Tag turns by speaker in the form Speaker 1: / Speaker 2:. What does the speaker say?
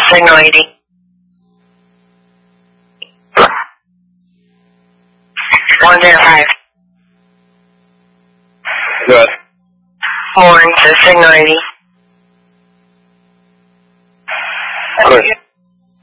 Speaker 1: Signal 80. One zero five.
Speaker 2: Good.
Speaker 1: Morning to Signal 80.
Speaker 2: Good.